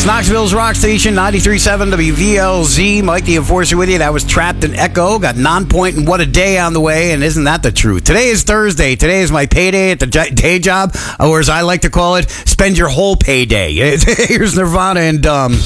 Knoxville's Rock Station, 93.7 WVLZ. Mike the Enforcer with you. That was Trapped in Echo. Got Non-Point and What a Day on the way, and isn't that the truth? Today is Thursday. Today is my payday at the day job, or as I like to call it, spend your whole payday. Here's Nirvana and